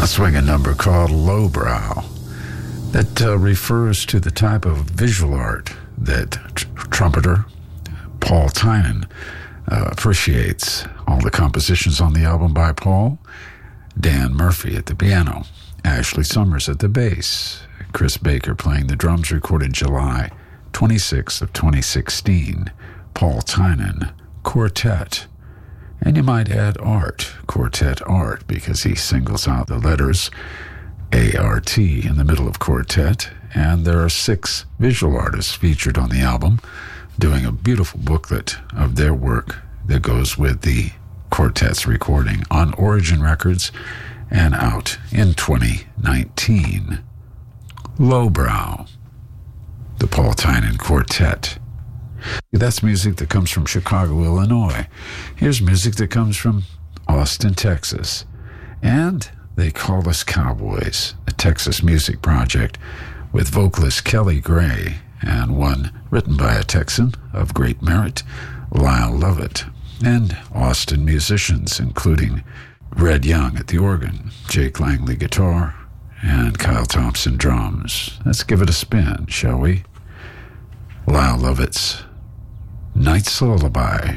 swinging number called Lowbrow that refers to the type of visual art that trumpeter Paul Tynan appreciates. All the compositions on the album by Paul: Dan Murphy at the piano, Ashley Summers at the bass, Chris Baker playing the drums, recorded July 26th of 2016. Paul Tynan Quartet. And you might add art, Quartet Art, because he singles out the letters A-R-T in the middle of Quartet. And there are 6 visual artists featured on the album doing a beautiful booklet of their work that goes with the Quartet's recording on Origin Records and out in 2019. Lowbrow, the Paul Tynan Quartet. That's music that comes from Chicago, Illinois. Here's music that comes from Austin, Texas. And They Call Us Cowboys, a Texas music project with vocalist Kelly Gray, and one written by a Texan of great merit, Lyle Lovett, and Austin musicians, including Red Young at the organ, Jake Langley guitar, and Kyle Thompson drums. Let's give it a spin, shall we? Lyle Lovett's Night's Lullaby.